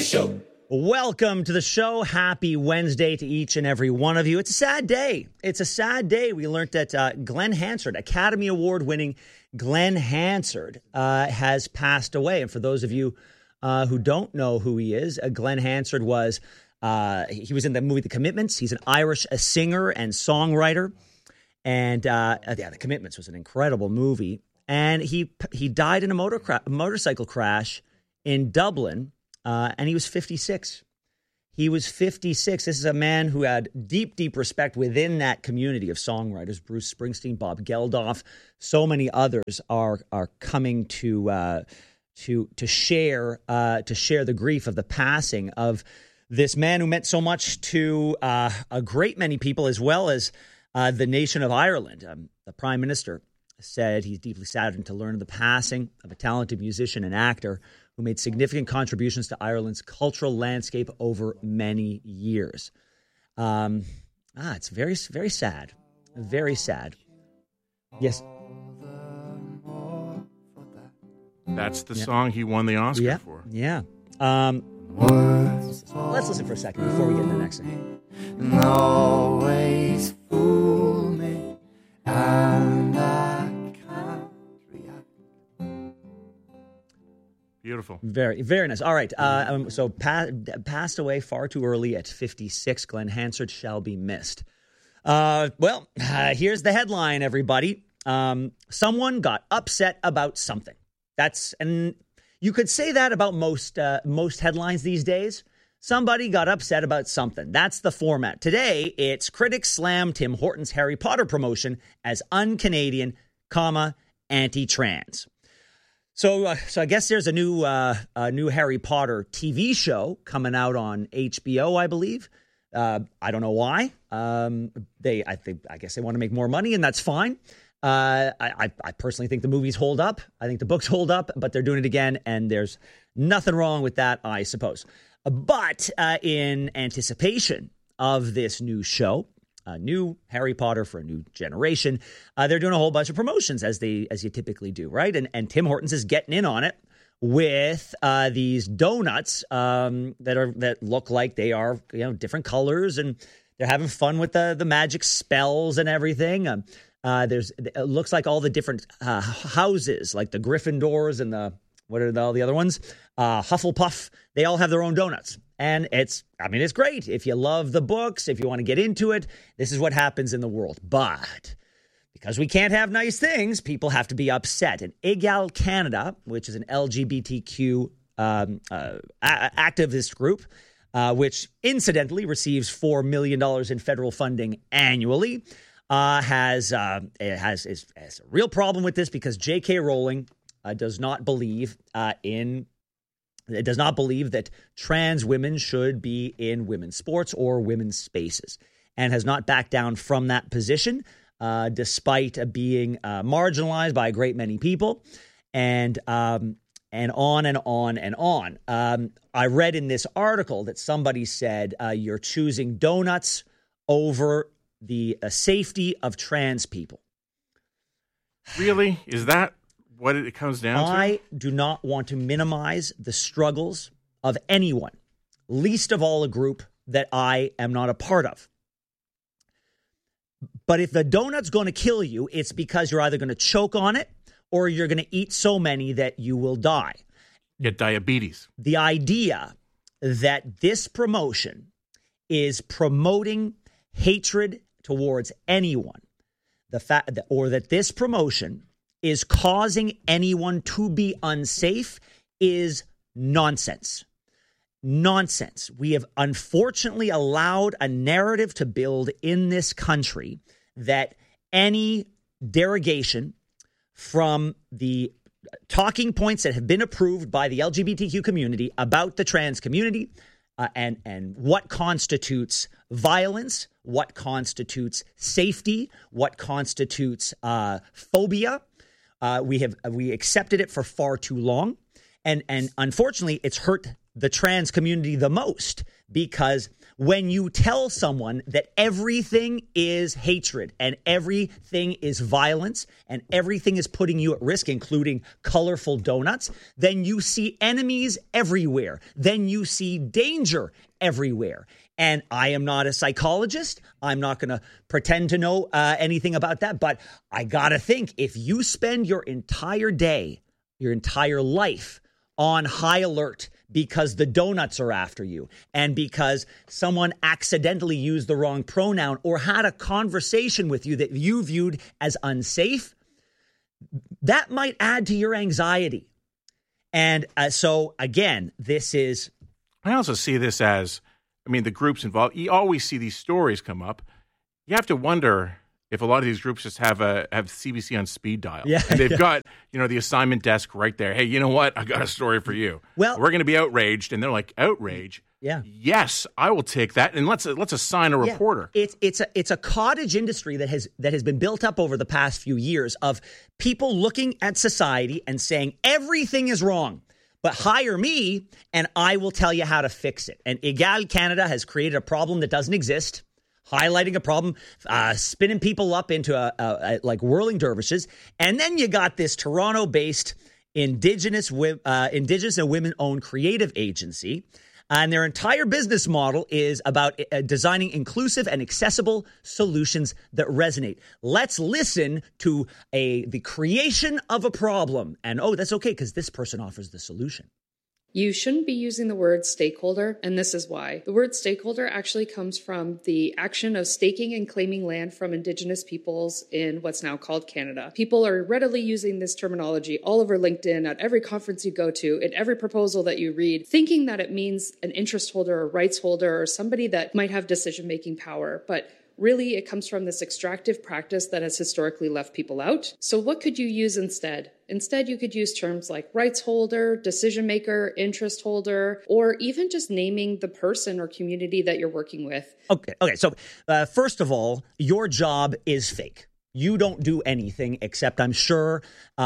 Show. Welcome to the show. Happy Wednesday to each and every one of you. It's a sad day. We learned that Glenn Hansard, Academy Award-winning Glenn Hansard, has passed away. And for those of you who don't know who he is, Glenn Hansard was he was in the movie The Commitments. He's an Irish singer and songwriter. And The Commitments was an incredible movie. And he died in a motorcycle crash in Dublin. And he was 56. He was 56. This is a man who had deep, deep respect within that community of songwriters. Bruce Springsteen, Bob Geldof, so many others are coming to share the grief of the passing of this man who meant so much to a great many people, as well as the nation of Ireland. The Prime Minister said he's deeply saddened to learn of the passing of a talented musician and actor who made significant contributions to Ireland's cultural landscape over many years. It's very, very sad. Very sad. Yes. That's the song he won the Oscar for. Yeah. Let's listen for a second before we get into the next thing. And always fool me, and I can't react. Beautiful. Very, very nice. All right. So passed away far too early at 56. Glenn Hansard shall be missed. Here's the headline, everybody. Someone got upset about something. And you could say that about most headlines these days. Somebody got upset about something. That's the format. Today, it's critics slam Tim Hortons Harry Potter promotion as un-Canadian, anti-trans. So I guess there's a new Harry Potter TV show coming out on HBO, I believe. I don't know why. I guess they want to make more money, and that's fine. I personally think the movies hold up. I think the books hold up, but they're doing it again, and there's nothing wrong with that, I suppose. But in anticipation of this new show, new Harry Potter for a new generation, they're doing a whole bunch of promotions as you typically do, right? And Tim Hortons is getting in on it with these donuts that look like they are different colors, and they're having fun with the magic spells and everything. It looks like all the different houses, like the Gryffindors and what are all the other ones? Hufflepuff. They all have their own donuts. And it's great. If you love the books, if you want to get into it, this is what happens in the world. But because we can't have nice things, people have to be upset. And Egal Canada, which is an LGBTQ activist group, which incidentally receives $4 million in federal funding annually, has a real problem with this because J.K. Rowling does not believe that trans women should be in women's sports or women's spaces, and has not backed down from that position, despite being marginalized by a great many people, and on and on and on. I read in this article that somebody said you're choosing donuts over the safety of trans people. Really? Is that what it comes down to? I do not want to minimize the struggles of anyone, least of all a group that I am not a part of. But if the donut's going to kill you, it's because you're either going to choke on it or you're going to eat so many that you will die. Get diabetes. The idea that this promotion is promoting hatred towards anyone, that this promotion is causing anyone to be unsafe is nonsense. Nonsense. We have unfortunately allowed a narrative to build in this country that any derogation from the talking points that have been approved by the LGBTQ community about the trans community and what constitutes violence, what constitutes safety, what constitutes phobia. We accepted it for far too long. And unfortunately, it's hurt the trans community the most because When you tell someone that everything is hatred and everything is violence and everything is putting you at risk, including colorful donuts, then you see enemies everywhere. Then you see danger everywhere. And I am not a psychologist. I'm not going to pretend to know anything about that. But I got to think, if you spend your entire day, your entire life on high alert because the donuts are after you and because someone accidentally used the wrong pronoun or had a conversation with you that you viewed as unsafe, that might add to your anxiety. And so, again, this is... I also see this as, the groups involved, you always see these stories come up. You have to wonder if a lot of these groups just have CBC on speed dial. Yeah. And they've got, the assignment desk right there. Hey, you know what? I got a story for you. Well, we're going to be outraged. And they're like, outrage? Yeah. Yes, I will take that. And let's assign a reporter. It's a cottage industry that has been built up over the past few years of people looking at society and saying everything is wrong. But hire me and I will tell you how to fix it. And Egal Canada has created a problem that doesn't exist, highlighting a problem, spinning people up into like whirling dervishes. And then you got this Toronto-based Indigenous and women-owned creative agency. And their entire business model is about designing inclusive and accessible solutions that resonate. Let's listen to the creation of a problem. And, that's okay because this person offers the solution. You shouldn't be using the word stakeholder, and this is why. The word stakeholder actually comes from the action of staking and claiming land from Indigenous peoples in what's now called Canada. People are readily using this terminology all over LinkedIn, at every conference you go to, in every proposal that you read, thinking that it means an interest holder or rights holder or somebody that might have decision-making power. But really, it comes from this extractive practice that has historically left people out. So what could you use instead? Instead, you could use terms like rights holder, decision maker, interest holder, or even just naming the person or community that you're working with. Okay. So first of all, your job is fake. You don't do anything except, I'm sure,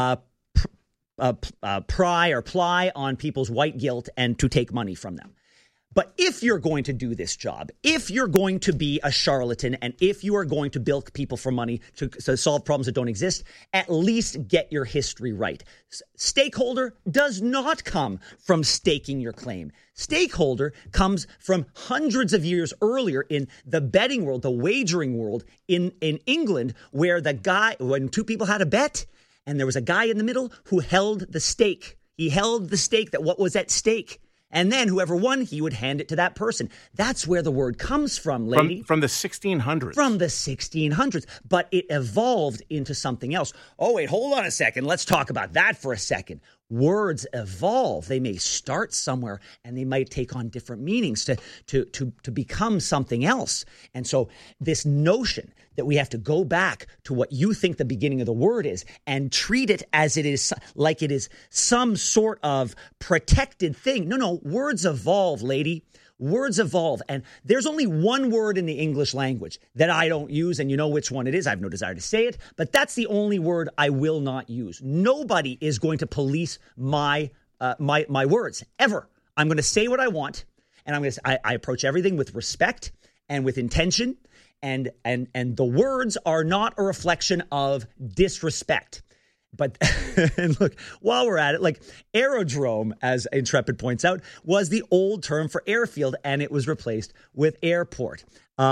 ply on people's white guilt and to take money from them. But if you're going to do this job, if you're going to be a charlatan, and if you are going to bilk people for money to solve problems that don't exist, at least get your history right. Stakeholder does not come from staking your claim. Stakeholder comes from hundreds of years earlier in the betting world, the wagering world in England, where when two people had a bet, and there was a guy in the middle who held the stake. He held the stake that what was at stake. And then whoever won, he would hand it to that person. That's where the word comes from, lady. From the 1600s. From the 1600s. But it evolved into something else. Oh, wait, hold on a second. Let's talk about that for a second. Words evolve. They may start somewhere and they might take on different meanings to become something else. And so this notion that we have to go back to what you think the beginning of the word is and treat it as it is, like it is some sort of protected thing. No, words evolve, lady. Words evolve. And there's only one word in the English language that I don't use, and you know which one it is. I have no desire to say it, but that's the only word I will not use. Nobody is going to police my words, ever. I'm going to say what I want, and I approach everything with respect and with intention. And the words are not a reflection of disrespect. But and look, while we're at it, like aerodrome, as Intrepid points out, was the old term for airfield, and it was replaced with airport. We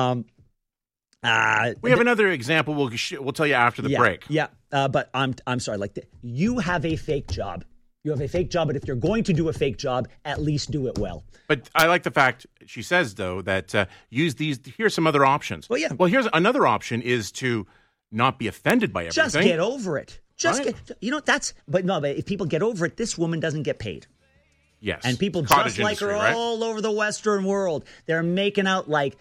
have another example. We'll tell you after the break. Yeah, but I'm sorry. Like you have a fake job. You have a fake job, but if you're going to do a fake job, at least do it well. But I like the fact she says, though, that use these. Here's some other options. Well, yeah. Well, here's another option is to not be offended by everything. Just get over it. Right. But if people get over it, this woman doesn't get paid. Yes. And people Cottage just like her industry, right? all over the Western world. They're making out like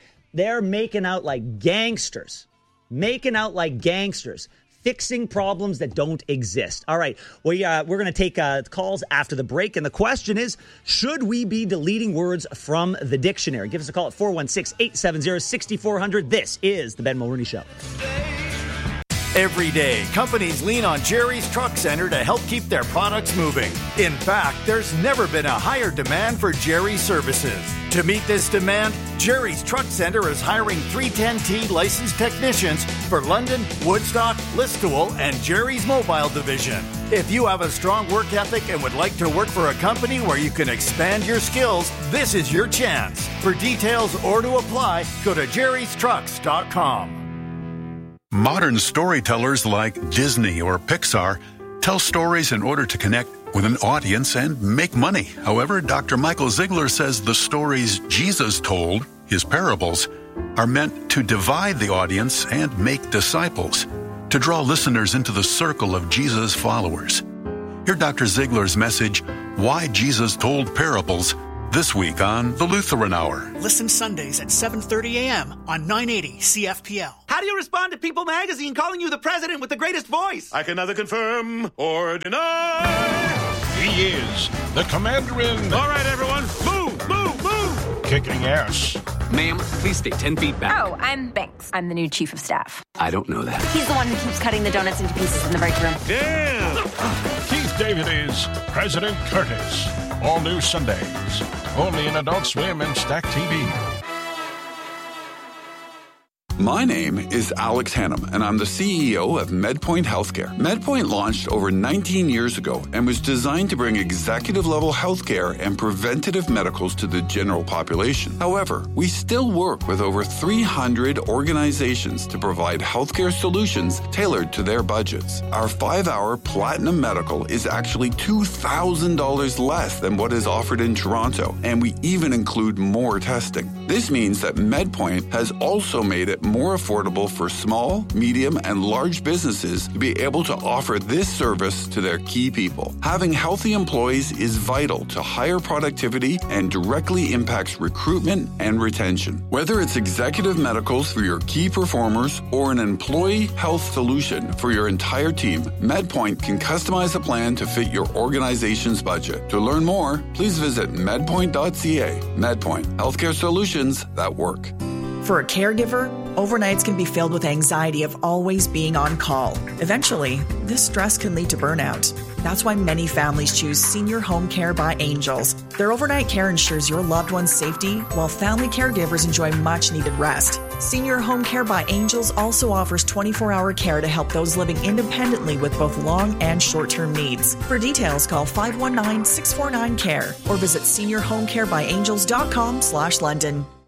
gangsters. Making out like gangsters. Fixing problems that don't exist. All right, we're going to take calls after the break. And the question is, should we be deleting words from the dictionary? Give us a call at 416-870-6400. This is The Ben Mulroney Show. Every day, companies lean on Jerry's Truck Center to help keep their products moving. In fact, there's never been a higher demand for Jerry's services. To meet this demand, Jerry's Truck Center is hiring 310T licensed technicians for London, Woodstock, Listowel, and Jerry's Mobile Division. If you have a strong work ethic and would like to work for a company where you can expand your skills, this is your chance. For details or to apply, go to jerrystrucks.com. Modern storytellers like Disney or Pixar tell stories in order to connect with an audience and make money. However, Dr. Michael Ziegler says the stories Jesus told, his parables, are meant to divide the audience and make disciples, to draw listeners into the circle of Jesus' followers. Hear Dr. Ziegler's message, Why Jesus Told Parables, this week on The Lutheran Hour. Listen Sundays at 7:30 a.m. on 980 CFPL. How do you respond to People Magazine calling you the president with the greatest voice? I can neither confirm or deny. He is the commander-in. All right, everyone, move, move, move. Kicking ass. Ma'am, please stay 10 feet back. Oh, I'm Banks. I'm the new chief of staff. I don't know that. He's the one who keeps cutting the donuts into pieces in the break room. Damn. Keith David is President Curtis. All new Sundays. Only in Adult Swim and Stack TV. My name is Alex Hannum, and I'm the CEO of MedPoint Healthcare. MedPoint launched over 19 years ago and was designed to bring executive-level healthcare and preventative medicals to the general population. However, we still work with over 300 organizations to provide healthcare solutions tailored to their budgets. Our 5-hour Platinum Medical is actually $2,000 less than what is offered in Toronto, and we even include more testing. This means that MedPoint has also made it more affordable for small, medium, and large businesses to be able to offer this service to their key people. Having healthy employees is vital to higher productivity and directly impacts recruitment and retention. Whether it's executive medicals for your key performers or an employee health solution for your entire team, MedPoint can customize a plan to fit your organization's budget. To learn more, please visit medpoint.ca. MedPoint, healthcare solutions that work. For a caregiver, overnights can be filled with anxiety of always being on call. Eventually, this stress can lead to burnout. That's why many families choose Senior Home Care by Angels. Their overnight care ensures your loved one's safety, while family caregivers enjoy much-needed rest. Senior Home Care by Angels also offers 24-hour care to help those living independently with both long and short-term needs. For details, call 519-649-CARE or visit seniorhomecarebyangels.com/London.